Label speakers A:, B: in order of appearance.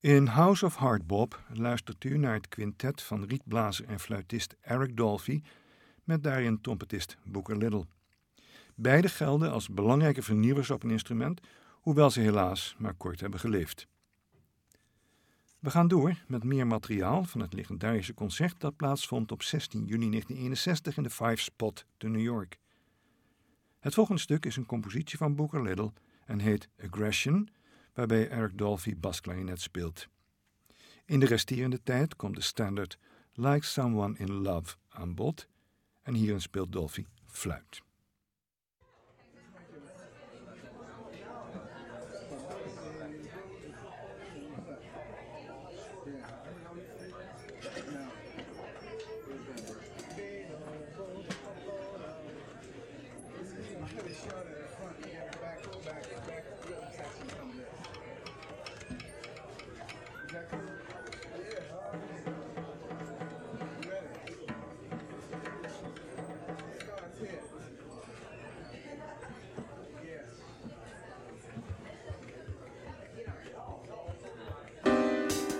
A: In House of Hardbop luistert u naar het quintet van rietblazer en fluitist Eric Dolphy met daarin trompetist Booker Little. Beide gelden als belangrijke vernieuwers op een instrument, hoewel ze helaas maar kort hebben geleefd. We gaan door met meer materiaal van het legendarische concert dat plaatsvond op 16 juni 1961 in de Five Spot te New York. Het volgende stuk is een compositie van Booker Little en heet Aggression, waarbij Eric Dolphy basklarinet speelt. In de resterende tijd komt de standaard Like Someone in Love aan bod en hierin speelt Dolphy fluit.